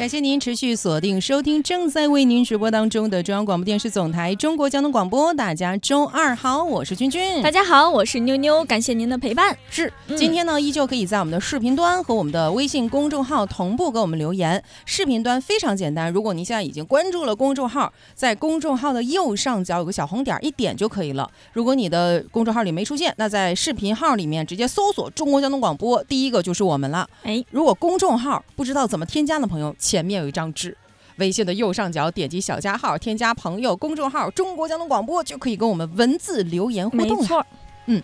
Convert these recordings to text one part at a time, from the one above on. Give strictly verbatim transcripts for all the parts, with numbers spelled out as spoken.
感谢您持续锁定收听正在为您直播当中的中央广播电视总台中国交通广播。大家周二好，我是君君。 大家好，我是妞妞，感谢您的陪伴。 是，今天呢、嗯、依旧可以在我们的视频端和我们的微信公众号同步给我们留言。视频端非常简单，如果您现在已经关注了公众号，在公众号的右上角有个小红点，一点就可以了。如果你的公众号里没出现，那在视频号里面直接搜索中国交通广播，第一个就是我们了。哎，如果公众号不知道怎么添加的朋友，前面有一张纸，微信的右上角点击小加号，添加朋友，公众号中国交通广播，就可以跟我们文字留言互动了。 没错， 嗯，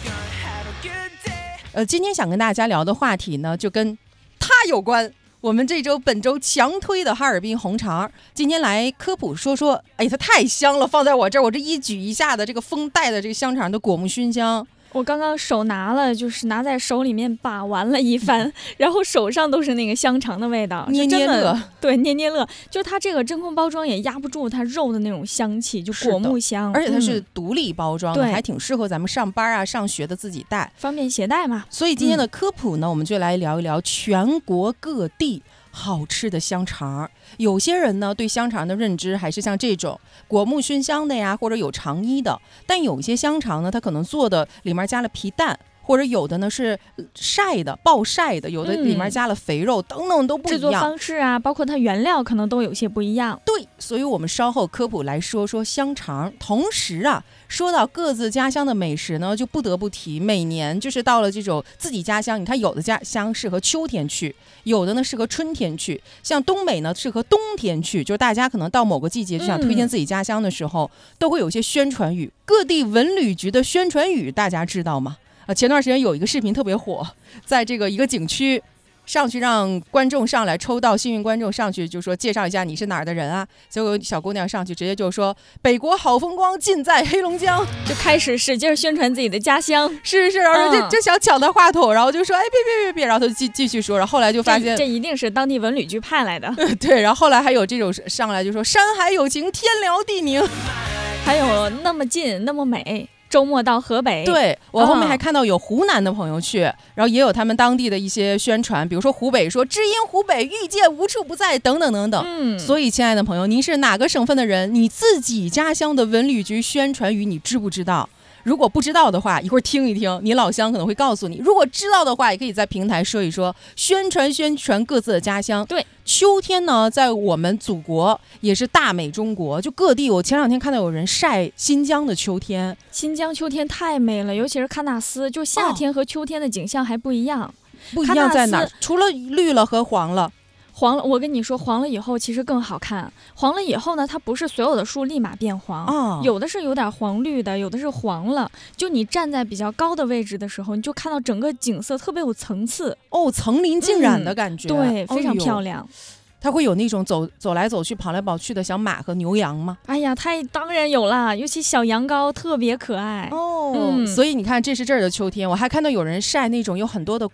呃，今天想跟大家聊的话题呢，就跟它有关。我们这周本周强推的哈尔滨红肠，今天来科普说说。哎，它太香了，放在我这儿，我这一举一下的这个风带的这个香肠的果木熏香。 我刚刚手拿了，就是拿在手里面把玩了一番，然后手上都是那个香肠的味道， 捏捏乐。 对，捏捏乐，就它这个真空包装也压不住它肉的那种香气，就果木香， 而且它是独立包装的、 嗯、 还挺适合咱们上班啊、上学的自己带， 方便携带嘛。 所以今天的科普呢，嗯、我们就来聊一聊全国各地好吃的香肠。有些人呢对香肠的认知还是像这种果木熏香的呀，或者有肠衣的，但有些香肠呢，它可能做的里面加了皮蛋，或者有的呢是晒的暴晒的，有的里面加了肥肉、嗯、等等都不一样， 制作方式啊，包括它原料可能都有些不一样。 对，所以我们稍后科普来说说香肠。同时啊，说到各自家乡的美食呢，就不得不提每年就是到了这种自己家乡，你看有的家乡适合秋天去，有的呢适合春天去，像东北呢适合冬天去，就是大家可能到某个季节就想推荐自己家乡的时候、嗯、都会有一些宣传语。各地文旅局的宣传语大家知道吗？啊，前段时间有一个视频特别火，在这个一个景区上去让观众上来抽到幸运观众上去就说介绍一下你是哪儿的人啊，结果小姑娘上去直接就说北国好风光尽在黑龙江， 就开始使劲宣传自己的家乡。 是是，然后就、嗯、就想抢他话筒，然后就说哎别别别别，然后他就继继续说，然后后来就发现这, 这一定是当地文旅局派来的。 对，然后后来还有这种上来就说山海有情天辽地宁， 还有那么近那么美，周末到河北。 对，我后面还看到有湖南的朋友去、嗯、然后也有他们当地的一些宣传，比如说湖北说知音湖北遇见无处不在等等等等。嗯，所以亲爱的朋友，您是哪个省份的人？你自己家乡的文旅局宣传语你知不知道？如果不知道的话，一会儿听一听，你老乡可能会告诉你。如果知道的话，也可以在平台说一说，宣传宣传各自的家乡。 对， 秋天呢，在我们祖国也是大美中国，就各地。我前两天看到有人晒新疆的秋天， 新疆秋天太美了，尤其是喀纳斯，就夏天和秋天的景象还不一样。哦、 不一样在哪儿？除了绿了和黄了。 黄了，我跟你说，黄了以后其实更好看。黄了以后呢，它不是所有的树立马变黄、哦、有的是有点黄绿的，有的是黄了。就你站在比较高的位置的时候，你就看到整个景色特别有层次哦，层林尽染的感觉、 嗯、对，非常漂亮。哦， 它会有那种走走来走去跑来跑去的小马和牛羊吗？ 哎呀，它当然有啦，尤其小羊羔特别可爱哦、嗯。所以你看，这是这儿的秋天。我还看到有人晒那种有很多的